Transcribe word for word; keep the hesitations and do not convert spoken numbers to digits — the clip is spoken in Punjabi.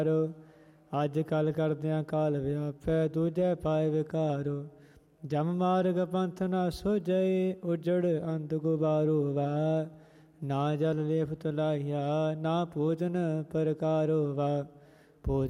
ਅੱਜ ਕੱਲ ਕਰਦਿਆਂ ਕਾਲ ਵਿਆਪੈ, ਦੂਜੈ ਪਾਏ ਵਿਕਾਰੋ। ਜਮ ਮਾਰਗ ਪੰਥ ਨਾ ਸੋਝੈ, ਉਜੜ ਅੰਧ ਗੁਬਾਰੋ ਵਾ। ਨਾ ਜਲ ਲੇਪ ਤਲਾਹੀਆ, ਨਾ ਭੋਜਨ ਪ੍ਰਕਾਰੋ ਵਾ।